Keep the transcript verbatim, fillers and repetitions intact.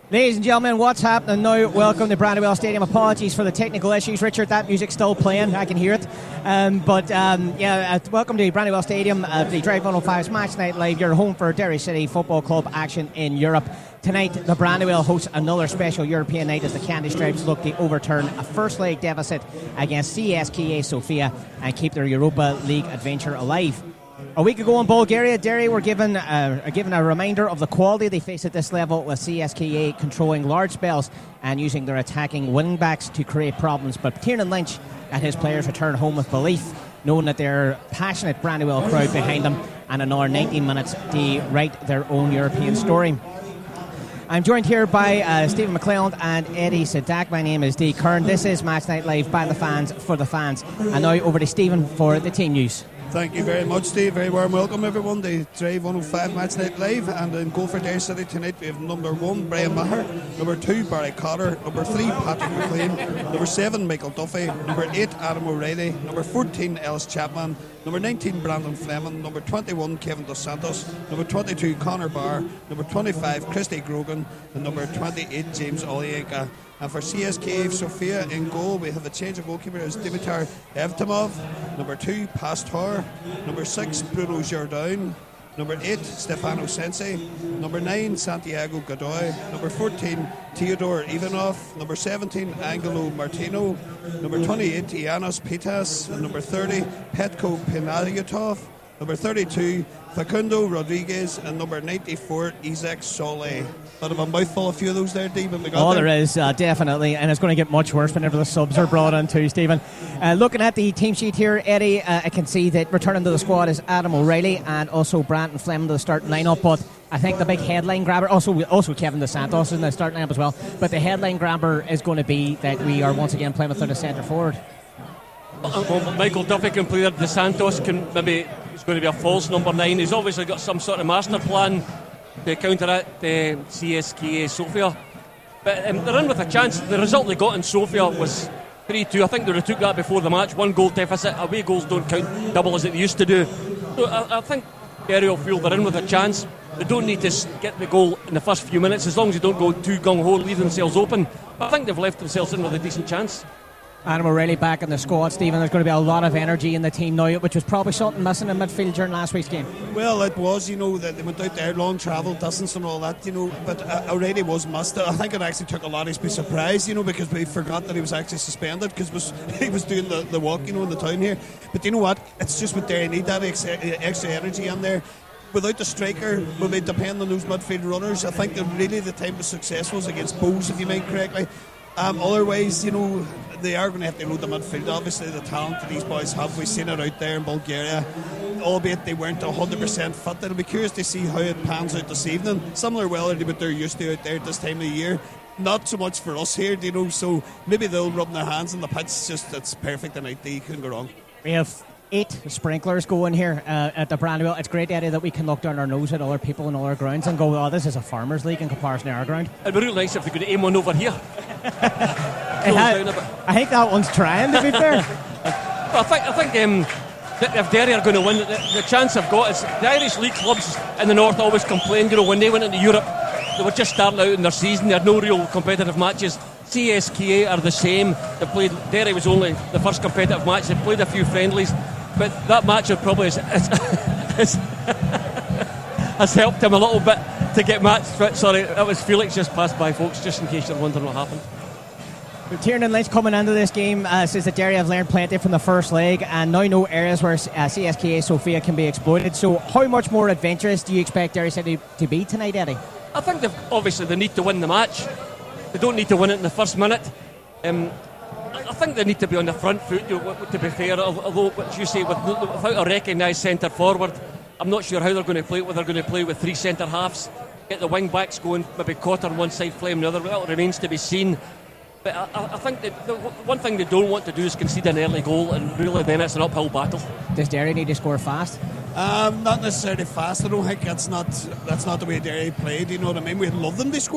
Ladies and gentlemen, what's happening now? Welcome to Brandywell Stadium. Apologies for the technical issues, Richard. That music's still playing. I can hear it. Um, but um, yeah, uh, welcome to Brandywell Stadium. Uh, the Drive one oh five's Match Night Live. Your home for Derry City Football Club action in Europe. Tonight, the Brandywell hosts another special European night as the Candy Stripes look to overturn a first leg deficit against C S K A Sofia and keep their Europa League adventure alive. A week ago in Bulgaria, Derry were given, uh, given a reminder of the quality they face at this level, with C S K A controlling large spells and using their attacking wing backs to create problems. But Tiernan Lynch and his players return home with belief, knowing that their passionate Brandywell crowd behind them and another nineteen minutes to write their own European story. I'm joined here by uh, Stephen McClelland and Eddie Sadak. My name is Dee Kern. This is Match Night Live by the fans for the fans. And now over to Stephen for the team news. Thank you very much, Steve. Very warm welcome, everyone, to Drive one oh five Match Night Live. And in goal for Derry City tonight, we have number one, Brian Maher, number two, Barry Cotter, number three, Patrick McLean, number seven, Michael Duffy, number eight, Adam O'Reilly, number fourteen, Ellis Chapman, number nineteen, Brandon Fleming, number twenty-one, Kevin Dos Santos, number twenty-two, Connor Barr, number twenty-five, Christy Grogan, and number twenty-eight, James Olyenka. And for C S K A Sofia in goal, we have a change of goalkeeper as Dimitar Evtimov, number two, Pastor, number six, Bruno Jordan, number eight, Stefano Sensi, number nine, Santiago Godoy, number fourteen, Theodore Ivanov, number seventeen, Angelo Martino, number twenty-eight, Ianos Pitas, and number thirty, Petko Pinayatov, number thirty-two, Facundo Rodriguez, and number ninety-four, Isaac Solé. Bit of a mouthful, a few of those there, Dee, but we got Oh, there. there is, uh, definitely, and it's going to get much worse whenever the subs are brought in too, Stephen. Uh, looking at the team sheet here, Eddie, uh, I can see that returning to the squad is Adam O'Reilly and also Brandon Fleming to the starting lineup, but I think the big headline grabber, also also Kevin Dos Santos in the starting lineup as well, but the headline grabber is going to be that we are once again playing without a centre forward. Well, Michael Duffy can play there. Dos Santos can maybe, it's going to be a false number nine. He's obviously got some sort of master plan to counteract uh, C S K A Sofia, but um, they're in with a chance. The result they got in Sofia was three two. I think they took that before the match. One goal deficit. Away goals don't count double as it used to do. So I, I think Derry will feel they're in with a chance. They don't need to get the goal in the first few minutes, as long as they don't go too gung-ho, leave themselves open. But I think they've left themselves in with a decent chance. Adam O'Reilly back in the squad, Stephen. There's going to be a lot of energy in the team now, which was probably something missing in midfield during last week's game. Well, it was, you know, that they went out there, long travel distance and all that, you know, but uh, O'Reilly was must. I think it actually took a lot of us by surprise, you know, because we forgot that he was actually suspended because was, he was doing the, the walk, you know, in the town here. But you know what? It's just what they need, that extra, extra energy in there. Without the striker, we'll be depending on those midfield runners. I think that really the time was successful was against Bowes, if you mind correctly. Um, otherwise, you know, they are going to have to load the midfield. Obviously, the talent that these boys have, we've seen it out there in Bulgaria, albeit they weren't one hundred percent fit. It'll be curious to see how it pans out this evening. Similar well to what they're used to out there at this time of the year. Not so much for us here, you know, so maybe they'll rub their hands in the pitch. It's just, it's perfect tonight. They couldn't go wrong. We have eight sprinklers going here uh, at the Brandywell. It's great, Eddie, that we can look down our nose at other people in other grounds and go, oh, this is a farmers' league in comparison to our ground. It'd be real nice if we could aim one over here. had, I think that one's trying, to be fair. Well, I think, I think um, if Derry are going to win, the, the chance I've got is the Irish League clubs in the north always complain, you know, when they went into Europe, they were just starting out in their season, they had no real competitive matches. C S K A are the same. They played, Derry was only the first competitive match, they played a few friendlies, but that match would probably has, has, has helped him a little bit to get match fit. Sorry, that was Felix just passed by, folks, just in case you're wondering what happened. Tiernan Lynch coming into this game uh, says that Derry have learned plenty from the first leg and now know areas where uh, C S K A Sofia can be exploited. So how much more adventurous do you expect Derry City to be tonight, Eddie? I think they've obviously they need to win the match. They don't need to win it in the first minute. Um, I think they need to be on the front foot, you know, to be fair, although, as you say, with, without a recognised centre forward, I'm not sure how they're going to play it, whether they're going to play with three centre halves, get the wing backs going, maybe Cotter on one side, Flame on the other. That remains to be seen. But I, I think that the one thing they don't want to do is concede an early goal, and really then it's an uphill battle. Does Derry need to score fast? Um, not necessarily fast. I don't think that's not that's not the way Derry played. You know what I mean? We'd love them to score